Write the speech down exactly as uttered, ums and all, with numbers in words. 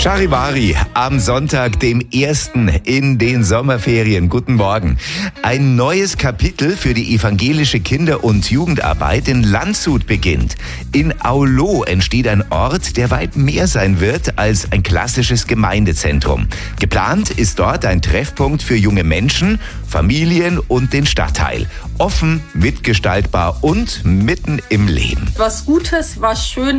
Charivari am Sonntag, dem ersten in den Sommerferien. Guten Morgen. Ein neues Kapitel für die evangelische Kinder- und Jugendarbeit in Landshut beginnt. In Aulo entsteht ein Ort, der weit mehr sein wird als ein klassisches Gemeindezentrum. Geplant ist dort ein Treffpunkt für junge Menschen, Familien und den Stadtteil. Offen, mitgestaltbar und mitten im Leben. Was Gutes, was Schönes.